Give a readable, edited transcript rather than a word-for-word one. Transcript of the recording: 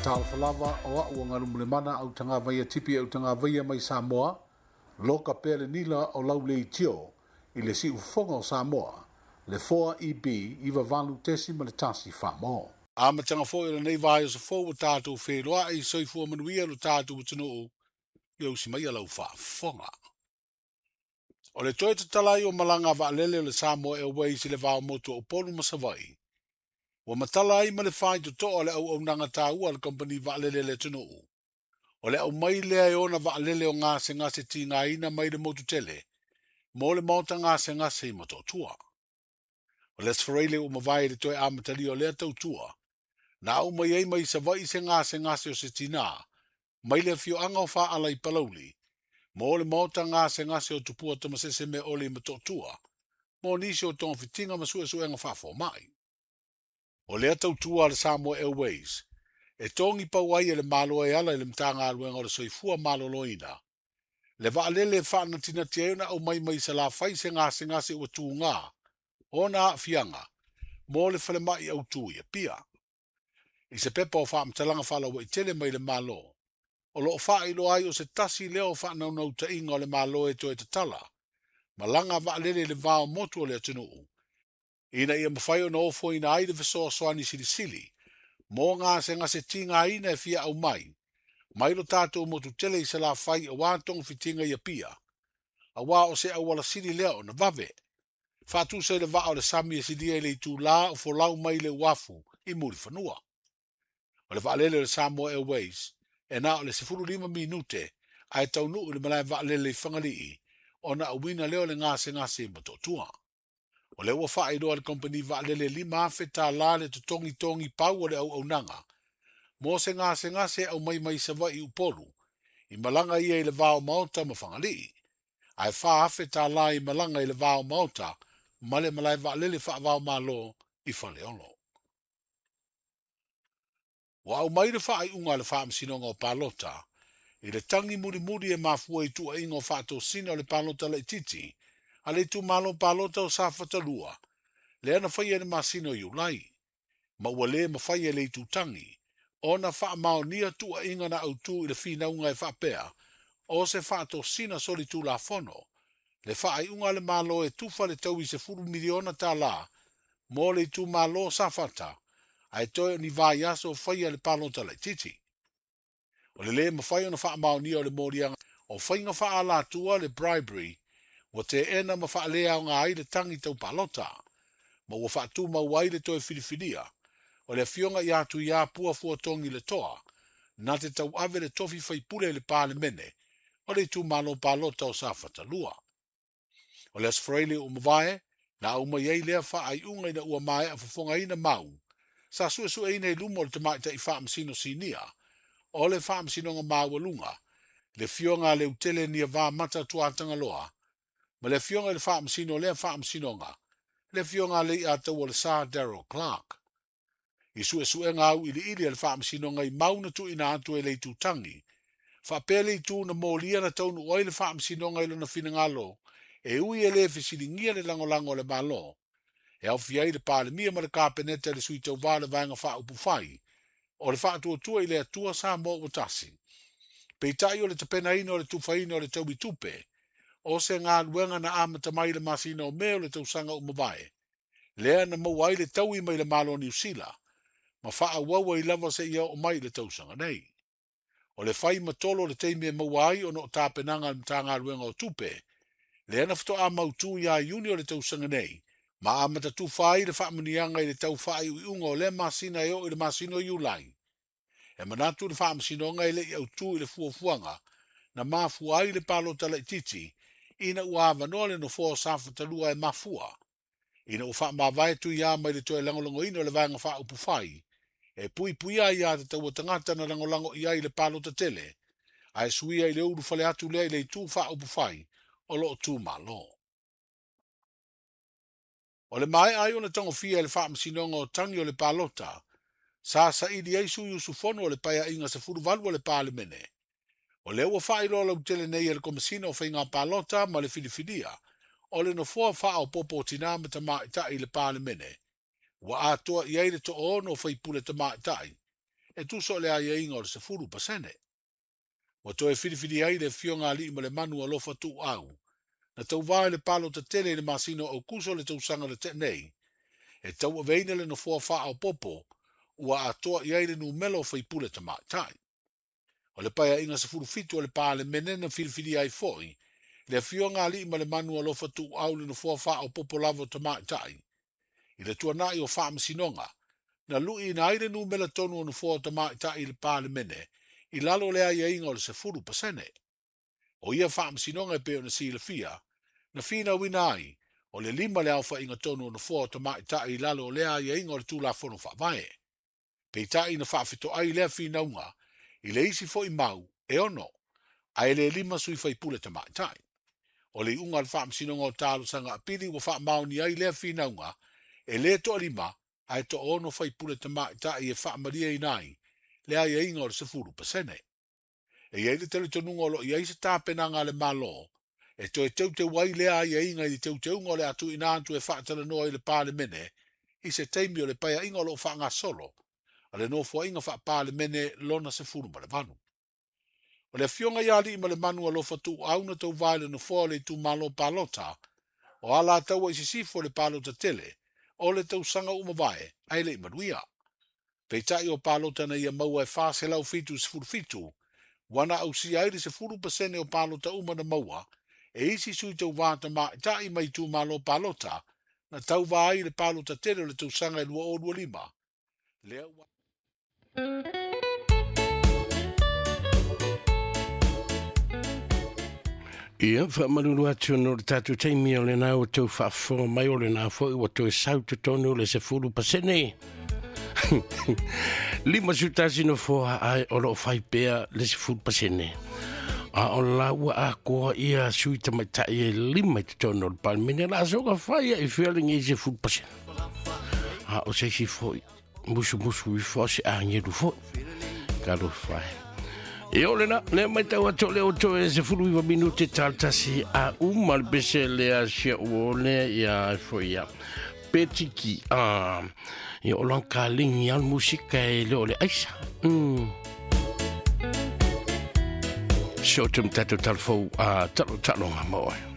Tal falava o a uangaru mule mana au tanga vaia tipi au tanga vaia mai Samoa, loka pele nila o lau le tio, i le si ufonga o Samoa, le 4EB i valu tesi ma le tasi whamo. A matanga fo i le nei vai o sa fo o tātou wheroa i soifua manuia lo tātou utanu i au si mai alau whafonga. O le toi talai o malanga va lele le Samoa Airways i le vao motu o polu masavai. Wa matala ai ma le whai to o le au nanga tā ua le company va lele le tunu. O le au mai lea e ona va lele o ngase ti ngā ina mai le motu tele. Mo le mauta ngase i mato tua. O le sfareile o mawai le toi amatali o lea tau tua. Na au mai ei mai sa vai se ngase o se tina. Mai le fio anga o wha ala i palauli. Mo le mauta ngase o tupua tamasese me ole i mato tua. Mo nisi o tonga fitinga masua suenga whafo mai. O lea tau tua le Samoa Airways, e tongi pauai e le malo e ala i le mtanga aluenga o le soifua malo loina. Le va alele whaana tina tiauna au mai sa la fai se ngase ua tū ngā, o na fianga, mo le whale mai au tū ia pia. I se pepa o whaamtalanga whala wa i tele mai le malo. O lo wha ilo ai o se tasi leo whaanau nau ta inga o le malo e toe te tala. Malanga va alele le vao motu o le atunuu. Ina ia mawhai o na ofo ina aide vesoa soani sili. Mo ngase tinga ina e fia au mai. Mai lo tātou motu tele i se la whai a wātong fitinga ia pia. A wā o se awala sili leo na vave. Whātu se le vā o le sami e sidi e le i tū la o fo lau mai le wafu i muri whanua. O le vaalele le Samoa Airways e na o le 15 minute ai tau nuu le malai vaalele i whangalii o na awina leo le ngase i matotua. O le ua wha idoa le company vaalele 5 awheta la le tongi pau o le au nanga. Mo se ngase au mai sa vai i upolu. I malanga ia i le vao maota ma whangalii. Ai wha awheta la i malanga i le vao maota ma le malai vaalele wha vao malo i whaleolo. Wa au mai le wha ai unga le wha amsinonga o Palota. I le tangi muri e mafua i tua ingo wha to sina o le Palota le titi. A le tu malo Palota o sa whatalua. Le ana whai ene masino i ulai. Ma ua le ma whai e le tu tangi. O na wha mao nia tua inga na au tu i le whina unga e wha pea. O se wha to sina soli tu la fono. Le wha ai unga le malo e tufa le tau i se 4 miliona ta la. Mo le tu malo sa whata. Ai toi ni vai aso whai le Palota le titi. O le ma whai o na wha mao nia o le morianga. O whainga wha ala tua le bribery. Wa te ena ma wha lea o ngā ai le tangi tau Palota. Ma ua wha tu ma wai le toi whiriwhiria. O le fionga i atu i a pua fuatongi le toa. Na te tau ave le tofi whaipule le pāle mene. O le tu malo Palota o sa whatalua. O le asfraile o mwae. Na uma iei lea wha ai unga ina ua mai a fufonga ina mau. Sa sua ina i lumo le tamaita i wha amsino sinia. O le wha amsino nga mawalunga. Le fionga le utele ni a wā mata tuatanga loa. Ma le fionga le wha amsino le wha amsino nga. Le fionga le i atau o le Sir Darrell Clark. I sue ngau ili le wha amsino nga i mauna tu ina atu e le tu tangi. Wha pele i tu na mōlia na taunu oi le wha amsino nga ilo na fina ngalo. E ui e le fisilingia le langolango le malo. E au fiai le pāle mia ma le kāpeneta le sui tau vāle vaenga wha upu whai. O le wha tua i le atua sa mō utasi. Peitai o le tapena ina o le tufaina o le taubi tupe. O se ngā luenga na amata mai le masina o meo le tausanga umawae. Lea na mawai le tau i mai le malo New Zealand. Ma wha wawa i lava se ia o mai le tausanga nei. O le whai matolo le teimi e mawai o no tāpenanga mta ngā luenga o tupe. Lea na fito a mautu ia iuni o le tausanga nei. Ma amata tu whai le wha manianga i le tau whai ui unga o le masina e o i le masina i ulai. E manatu le wha amsinonga i le i au tu i le fuafuanga. Na mafua ai le Palota le titi. Ina ua avanoa le no fua safa talua e mafua. Ina ufa mawai tu ia mai le toe langolongo ino le vanga wha upu whai. E pui ai a te taua tangata na langolango i ai le Palota tele. Ai suia i le uru fale atu le i le tu wha upu whai. O lo tu malo. O le mai ai o na tango fia le wha amsinonga o tangi o le Palota. Sa idi ai sui usufono o le paia inga se furu valu o le pāle mene. O le ua wha ilo lau tele nei e le komisina o whainga Palota ma le whiriwhiria. O le no fua wha o popo tina ma ta maitai le pāle mene. Wa atoa i eire to ono o whaipule ta maitai. e tu so le ai inga o le se furu pasene. Wa to e whiriwhiri ai le fionga ali ma le manu alofa tu au. Na tau vai le palo te tele le masino au kuso le tau sanga le te nei. E tau aveina le no fua faa o popo ua atoa iai le nu melo fai pule ta maatai. O le paia inga se furu fitu o le paa le menena whiriwhiri ai foi. Le fionga ali ma le manu alofa tu au le no fua faa o popo lavo ta maatai. I le tua nai o faa masinonga. Na lui na aire nu mela tonu onu fua ta maatai le paa le mene. I lalo le ai inga o le se furu pasene. O ia faa masinonga e peo na si le fia. Na fina wina ai. O le lima le alfa inga tonu onu fua ta maatai i lalo le ai inga o le tu la fono faa vae. Peitai na faa fito ai lea fina unga. I le isi fo i mau. E ono. Ai le lima sui fai pule ta maatai. O le unga le faa masinonga o talo sanga apiri wa faa mau ni ai lea fina unga. E le to lima. Ai to ono fai pule ta maatai e faa maria inai. Le ai inga o le sefuru pasene. E iei le tele tonunga o lo iei se tāpenanga le malo. E to e teu te wai le ai inga i teu te unga o le atu ina antu e faa tala noa i le pāle mene. I se teimi o le paia inga o lo faa ngā solo. A le no fua inga faa pāle mene lona sefuru ma le vanu. O le fionga iali ima le manu alo fatu au na tau vaile no fua le tu malo palota. O ala tau i sisifo le palota tele. O le tau sanga umavae. Ai le imanuia. Peitai o palota na ia maua e fase lau fitu se furu fitu. Wana au si aire se furu pasene o palota uma na maua. E isi sui tau vata ma tai mai tu malo palota. Na tau vai le palota tele le tau sanga e lua o lua lima. Lea wa... Ia, whamaruru atu no le tatu teimi o le nā o tau whaafo mai o le nā fo i wa tau sau te tonu le se furu pasene. Lima sutasi no fo ai o lo fai pea le se furu pasene. A o la ua a koa ia sui tamaitai e lima te tonu le palmine la soka fai e feeling e se furu pasene. A o se si fo musu i fo se a ngeru fo. Karo fai. E ole na, ne mai tau ato leo to e se furu iwa minute taltasi a umal bese lea sia uole ia foia. Petiki, e o lanka lingi al musika e leo le aisa. Sotum tato talfou a talo talonga moe.